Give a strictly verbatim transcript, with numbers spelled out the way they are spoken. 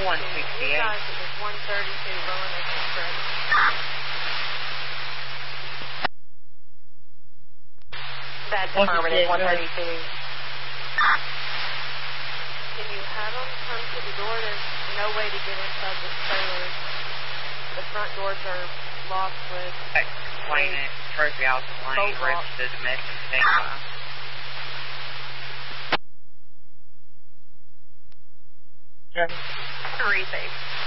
one sixty-eight. You guys, it was one thirty-two, Roanoke Express. That's affirmative, one thirty-two. Can you have them come to the door? There's no way to get inside this trailer. The front doors are locked with... Explain it. Trophy House Lane, registered domestic standby. Three safe.